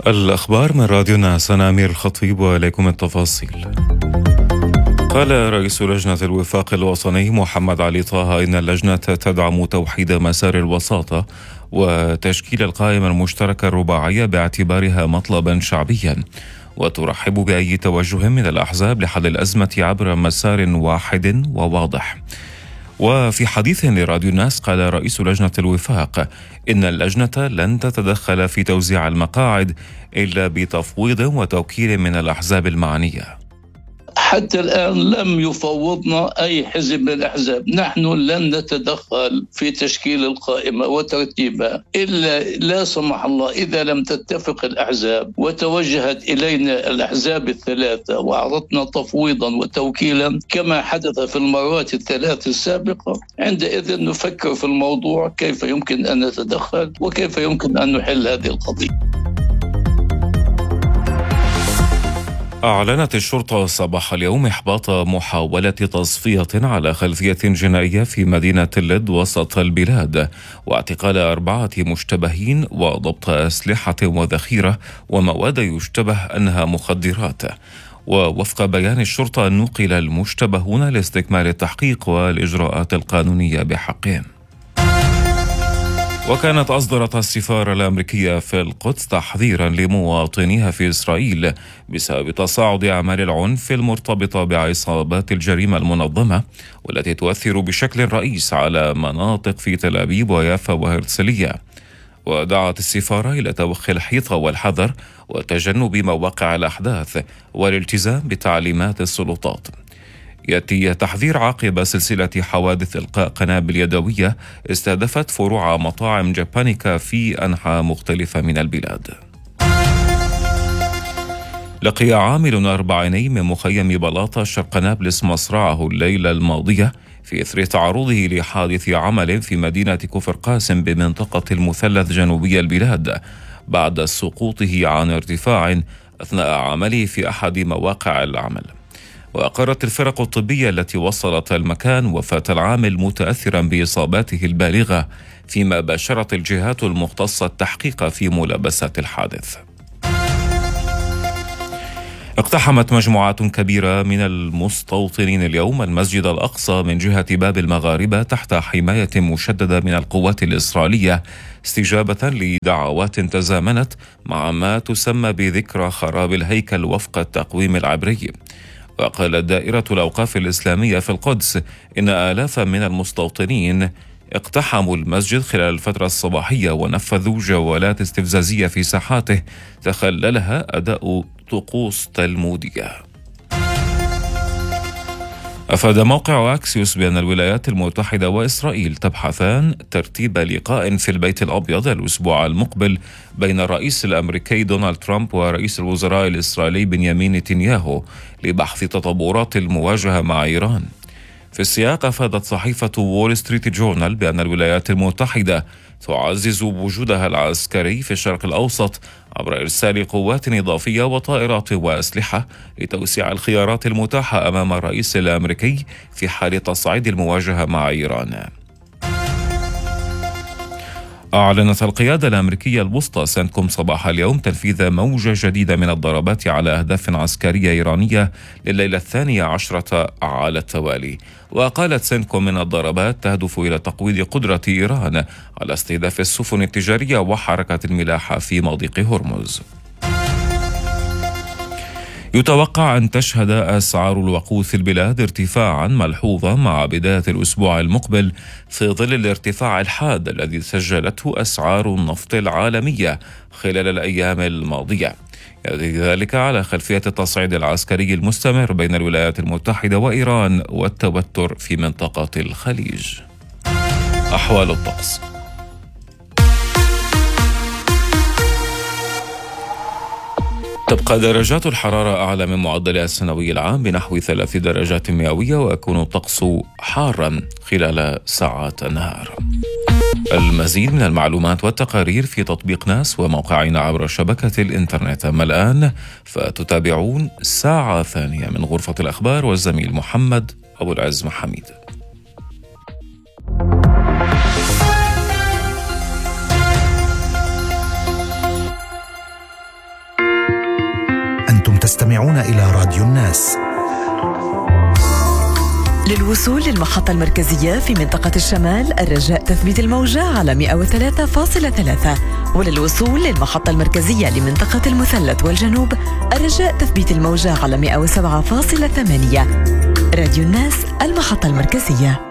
الأخبار من راديو ناس، أنا أمير الخطيب وإليكم التفاصيل. قال رئيس لجنة الوفاق الوطني محمد علي طه إن اللجنة تدعم توحيد مسار الوساطة وتشكيل القائمة المشتركة الرباعية باعتبارها مطلبا شعبيا، وترحب بأي توجه من الأحزاب لحل الأزمة عبر مسار واحد وواضح. وفي حديث لراديو الناس قال رئيس لجنة الوفاق إن اللجنة لن تتدخل في توزيع المقاعد إلا بتفويض وتوكيل من الأحزاب المعنية. حتى الآن لم يفوضنا أي حزب من الأحزاب، نحن لن نتدخل في تشكيل القائمة وترتيبها إلا لا سمح الله إذا لم تتفق الأحزاب وتوجهت إلينا الأحزاب الثلاثة وعرضنا تفويضا وتوكيلا كما حدث في المرات الثلاث السابقة، عندئذ نفكر في الموضوع كيف يمكن أن نتدخل وكيف يمكن أن نحل هذه القضية. أعلنت الشرطة صباح اليوم إحباط محاولة تصفية على خلفية جنائية في مدينة اللد وسط البلاد، واعتقال 4 مشتبهين وضبط أسلحة وذخيرة ومواد يشتبه أنها مخدرات. ووفق بيان الشرطة نقل المشتبهون لاستكمال التحقيق والإجراءات القانونية بحقهم. وكانت أصدرت السفارة الأمريكية في القدس تحذيرا لمواطنيها في إسرائيل بسبب تصاعد أعمال العنف المرتبطة بعصابات الجريمة المنظمة، والتي تؤثر بشكل رئيس على مناطق في تل أبيب ويافا وهرتسلية. ودعت السفارة إلى توخي الحيطة والحذر وتجنب مواقع الأحداث والالتزام بتعليمات السلطات. يأتي تحذير عقب سلسلة حوادث إلقاء قنابل يدوية استهدفت فروع مطاعم جابانيكا في أنحاء مختلفة من البلاد. لقي عامل 40 من مخيم بلاطة شرق نابلس مصرعه الليلة الماضية في إثر تعرضه لحادث عمل في مدينة كفر قاسم بمنطقة المثلث جنوبي البلاد بعد سقوطه عن ارتفاع أثناء عمله في أحد مواقع العمل. وأقرت الفرق الطبية التي وصلت المكان وفاة العامل متأثرا بإصاباته البالغة، فيما باشرت الجهات المختصة التحقيق في ملابسات الحادث. اقتحمت مجموعات كبيرة من المستوطنين اليوم المسجد الأقصى من جهة باب المغاربة تحت حماية مشددة من القوات الإسرائيلية، استجابة لدعوات تزامنت مع ما تسمى بذكرى خراب الهيكل وفق التقويم العبري. وقالت دائرة الأوقاف الإسلامية في القدس إن آلاف من المستوطنين اقتحموا المسجد خلال الفترة الصباحية ونفذوا جولات استفزازية في ساحاته تخللها أداء طقوس تلمودية. أفاد موقع أكسيوس بأن الولايات المتحدة وإسرائيل تبحثان ترتيب لقاء في البيت الأبيض الأسبوع المقبل بين الرئيس الأمريكي دونالد ترامب ورئيس الوزراء الإسرائيلي بنيامين نتنياهو لبحث تطورات المواجهة مع إيران. في السياق أفادت صحيفة وول ستريت جورنال بأن الولايات المتحدة تعزز وجودها العسكري في الشرق الأوسط عبر إرسال قوات إضافية وطائرات وأسلحة لتوسيع الخيارات المتاحة أمام الرئيس الأمريكي في حال تصعيد المواجهة مع إيران. أعلنت القيادة الأمريكية الوسطى سنتكوم صباح اليوم تنفيذ موجة جديدة من الضربات على أهداف عسكرية إيرانية لليلة 12 على التوالي. وقالت سنتكوم من الضربات تهدف إلى تقويض قدرة إيران على استهداف السفن التجارية وحركة الملاحة في مضيق هرمز. يتوقع أن تشهد أسعار الوقود في البلاد ارتفاعا ملحوظا مع بداية الأسبوع المقبل في ظل الارتفاع الحاد الذي سجلته أسعار النفط العالمية خلال الأيام الماضية، ذلك على خلفية التصعيد العسكري المستمر بين الولايات المتحدة وإيران والتوتر في منطقة الخليج. أحوال الطقس. تبقى درجات الحرارة أعلى من معدلها السنوي العام بنحو 3 درجات مئوية، ويكون الطقس حارا خلال ساعات النهار. المزيد من المعلومات والتقارير في تطبيق ناس وموقعنا عبر شبكة الإنترنت. أما الآن فتتابعون ساعة ثانية من غرفة الأخبار والزميل محمد أبو العز محميد. تستمعون إلى راديو الناس. للوصول للمحطة المركزية في منطقة الشمال الرجاء تثبيت الموجة على 103.3، وللوصول للمحطة المركزية لمنطقة المثلث والجنوب الرجاء تثبيت الموجة على 107.8. راديو الناس، المحطة المركزية.